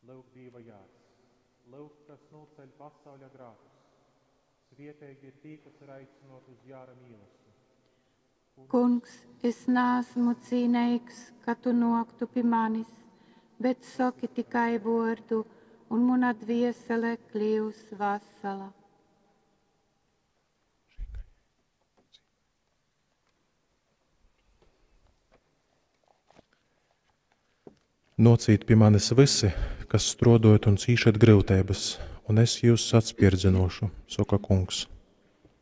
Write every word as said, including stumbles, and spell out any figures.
Lūk, dzīvajās, lūk, kas nūceļ pasauļa grātus. Svietēji ir tī, kas ir aicinot uz jāra mīlestību. Kungs, es neesmu cīnīgs, ka tu noktu pie manis, bet saki tikai vārdu, un mana dviesele kļūs vesela. Nocīt pie manis visi, kas strodojat un cīšat grūtības, un es jūs atspierdzinošu, saka Kungs.